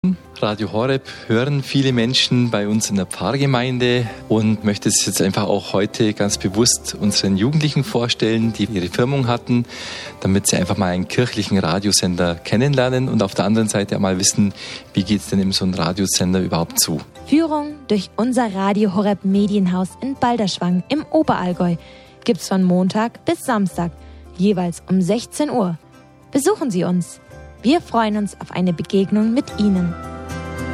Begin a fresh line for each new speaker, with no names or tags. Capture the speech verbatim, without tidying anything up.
Radio Horeb hören viele Menschen bei uns in der Pfarrgemeinde und möchte es jetzt einfach auch heute ganz bewusst unseren Jugendlichen vorstellen, die ihre Firmung hatten, damit sie einfach mal einen kirchlichen Radiosender kennenlernen und auf der anderen Seite auch mal wissen, wie geht es denn in so einem Radiosender überhaupt zu.
Führung durch unser Radio Horeb Medienhaus in Balderschwang im Oberallgäu gibt's von Montag bis Samstag, jeweils um sechzehn Uhr. Besuchen Sie uns. Wir freuen uns auf eine Begegnung mit Ihnen.